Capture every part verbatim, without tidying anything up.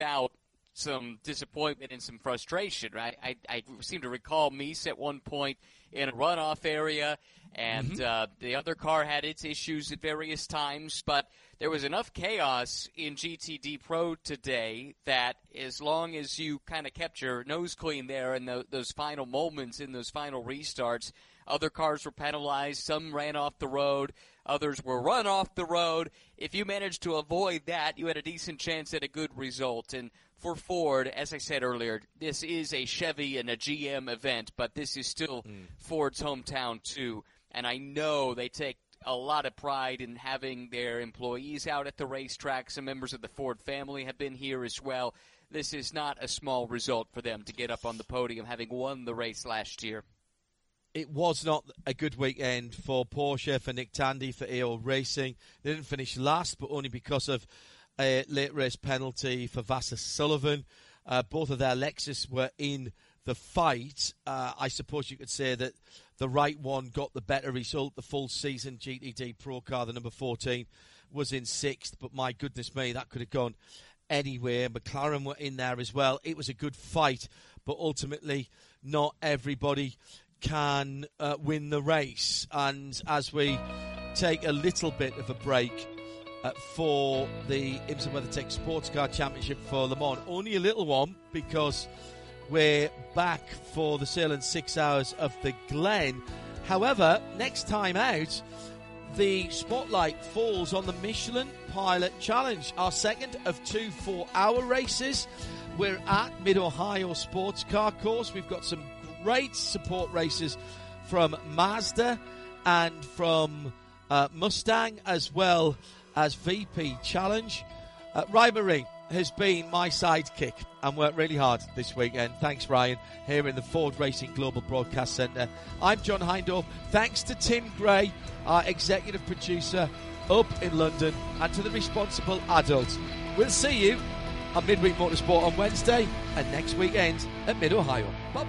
without some disappointment and some frustration, right? I, I seem to recall Meese at one point in a runoff area, and mm-hmm. uh, the other car had its issues at various times, but there was enough chaos in G T D Pro today that as long as you kind of kept your nose clean there in the, those final moments, in those final restarts, other cars were penalized, some ran off the road, others were run off the road. If you managed to avoid that, you had a decent chance at a good result. And for Ford, as I said earlier, this is a Chevy and a G M event, but this is still mm. Ford's hometown too. And I know they take a lot of pride in having their employees out at the racetrack. Some members of the Ford family have been here as well. This is not a small result for them to get up on the podium, having won the race last year. It was not a good weekend for Porsche, for Nick Tandy, for A O Racing. They didn't finish last, but only because of a late race penalty for Vasser Sullivan. Uh, both of their Lexus were in the fight. Uh, I suppose you could say that the right one got the better result. The full season G T D Pro car, the number fourteen, was in sixth, but my goodness me, that could have gone anywhere. McLaren were in there as well. It was a good fight, but ultimately not everybody can uh, win the race. And as we take a little bit of a break uh, for the IMSA WeatherTech Sports Car Championship for Le Mans, only a little one, because we're back for the Sale in Six Hours of the Glen. However, next time out, the spotlight falls on the Michelin Pilot Challenge, our second of two four-hour races. We're at Mid-Ohio Sports Car Course. We've got some great support races from Mazda and from uh, Mustang, as well as V P Challenge. Uh, Ryan Marie has been my sidekick and worked really hard this weekend. Thanks, Ryan, here in the Ford Racing Global Broadcast Centre. I'm John Hindhaugh. Thanks to Tim Gray, our executive producer up in London, and to the responsible adults. We'll see you on Midweek Motorsport on Wednesday and next weekend at Mid-Ohio. Bye.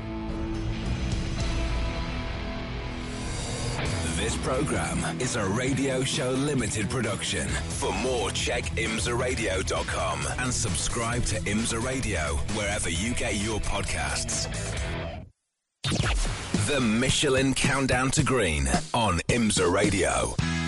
This program is a Radio Show Limited production. For more, check imsa radio dot com and subscribe to IMSA Radio wherever you get your podcasts. The Michelin Countdown to Green on IMSA Radio.